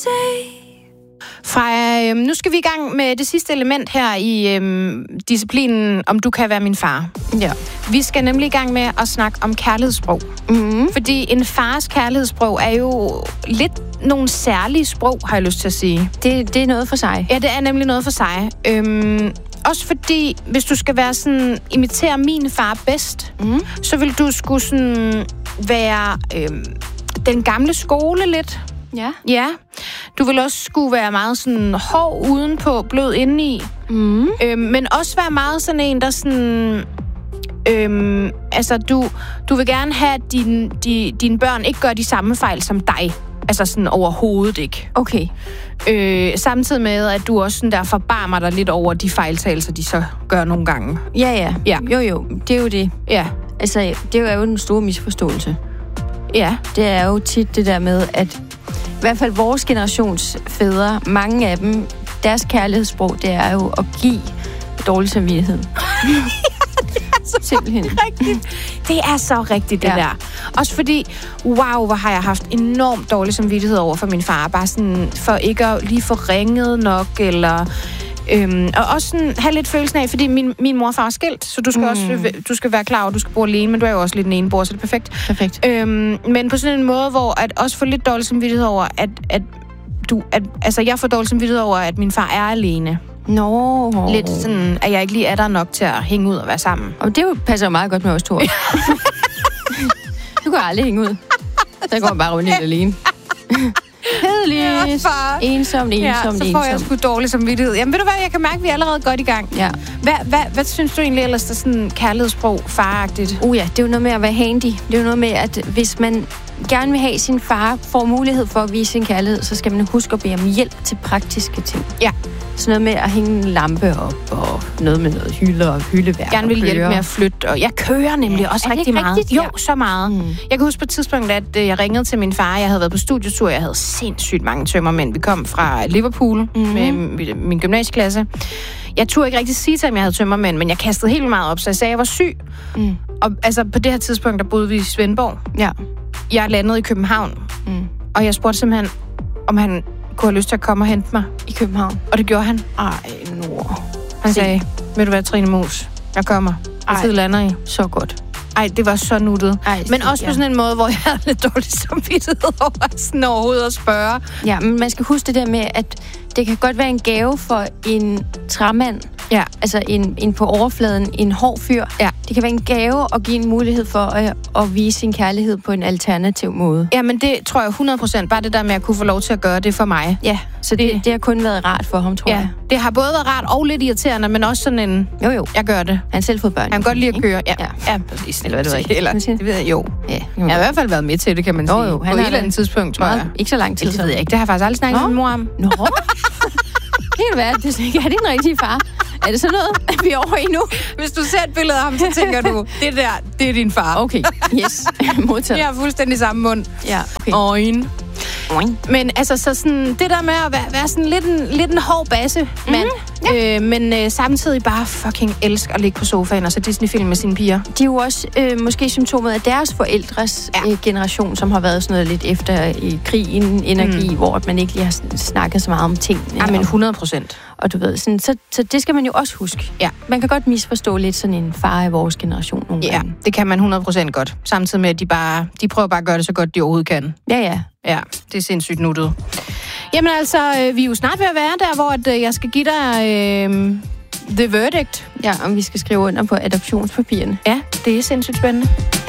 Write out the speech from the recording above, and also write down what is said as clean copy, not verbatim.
Freja, nu skal vi i gang med det sidste element her i disciplinen, om du kan være min far. Ja. Vi skal nemlig i gang med at snakke om kærlighedssprog. Mm-hmm. Fordi en fars kærlighedssprog er jo lidt nogle særlige sprog, har jeg lyst til at sige. Det er noget for sig. Ja, det er nemlig noget for sig. Også fordi, hvis du skal være sådan, imitere min far bedst, så vil du skulle sådan være den gamle skole lidt. Ja. Ja. Du vil også skulle være meget sådan hård udenpå, blød indeni. Men også være meget sådan en, der sådan... altså, du vil gerne have, at dine børn ikke gør de samme fejl som dig. Altså sådan overhovedet ikke. Okay. Samtidig med, at du også sådan der forbarmer dig lidt over de fejltagelser, de så gør nogle gange. Ja. Jo, det er jo det. Ja. Altså, det er jo en stor misforståelse. Ja. Det er jo tit det der med, at i hvert fald vores generations fædre, mange af dem, deres kærlighedssprog, det er jo at give dårlig samvittighed. Simpelthen. Det er så rigtigt, det der. Også fordi, wow, hvor har jeg haft enormt dårlig samvittighed over for min far. Bare sådan, for ikke at lige få ringet nok, eller... og også sådan, have lidt følelsen af, fordi min mor og far er skilt, så du skal også du skal være klar over, at du skal bo alene, men du er jo også lidt en enebor, så det er perfekt. Men på sådan en måde, hvor at også få lidt dårlig samvittighed over, altså jeg får dårlig samvittighed over, at min far er alene. Nå. Lidt sådan, at jeg ikke lige er der nok til at hænge ud og være sammen. Og det passer jo meget godt med os to. Du kan aldrig hænge ud. Så går man bare rundt helt alene. Kedeligt. Ensomt. Så får jeg sgu dårlig samvittighed. Jamen ved du hvad, jeg kan mærke, at vi er allerede godt i gang. Ja. Hvad synes du egentlig ellers, der er sådan kærlighedssprog, faragtigt? Ja, det er jo noget med at være handy. Det er jo noget med, at hvis man gerne vil have sin far, får mulighed for at vise sin kærlighed, så skal man huske at bede om hjælp til praktiske ting. Ja. Sådan noget med at hænge en lampe op, og noget med noget hylde og hyldeværk. Gerne vil hjælpe med at flytte, og jeg kører nemlig også rigtig meget. Rigtigt? Jo, så meget. Jeg kan huske på et tidspunkt, at jeg ringede til min far. Jeg havde været på studietur. Jeg havde sindssygt mange tømmermænd. Vi kom fra Liverpool med min gymnasieklasse. Jeg turde ikke rigtig sige til ham, jeg havde tømmermænd, men jeg kastede helt meget op, så jeg sagde, at jeg var syg. Og altså, på det her tidspunkt, der boede vi i Svendborg. Ja. Jeg landede i København, og jeg spurgte simpelthen, om han kunne have lyst til at komme og hente mig i København. Og det gjorde han. Han sagde, vil du være Trine Moos? Jeg kommer. Hvad tid lander I? Så godt. Det var så nuttet. Men også på sådan en måde, hvor jeg havde lidt dårlig samvittighed over sådan overhovedet at spørge. Ja, men man skal huske det der med, at det kan godt være en gave for en træmand. Ja. Altså en på overfladen, en hård fyr. Ja. Det kan være en gave at give en mulighed for at vise sin kærlighed på en alternativ måde. Ja, men det tror jeg 100%. Bare det der med at kunne få lov til at gøre det for mig. Ja, så det har kun været rart for ham, tror jeg. Det har både været rart og lidt irriterende, men også sådan en... Jo. Jeg gør det. Han selv fået børn. Han kan godt lide at køre. Ja, præcis. Eller hvad det var. Eller, det ved jeg jo. Ja. Jeg har i hvert fald været med til det, kan man sige. Jo. På et eller andet tidspunkt, tror jeg. Ikke så lang tid. Det ved jeg ikke. Det har jeg faktisk aldrig snakket med min mor om. Nå. Det kan være, det ikke er din rigtige far. Er det sådan noget, vi er over i nu? Hvis du ser et billede af ham, så tænker du, det er din far. Okay, yes. Modtaget. Jeg har fuldstændig samme mund. Ja, okay. Øjne. Men altså, så sådan, det der med at være sådan lidt en hård basse mand, men samtidig bare fucking elsker at ligge på sofaen og så Disney-film med sine piger. De er jo også måske symptomet af deres forældres generation, som har været sådan noget lidt efter krigen, energi, hvor man ikke lige har snakket så meget om tingene. Ja, men 100%. Og du ved, sådan, så det skal man jo også huske. Ja. Man kan godt misforstå lidt sådan en far i vores generation nogle gange. Ja, det kan man 100% godt. Samtidig med, at de prøver bare at gøre det så godt, de overhovedet kan. Ja. Ja, det er sindssygt nuttet. Jamen altså, vi er jo snart ved at være der, hvor jeg skal give dig the verdict. Ja, om vi skal skrive under på adoptionspapirerne. Ja, det er sindssygt spændende.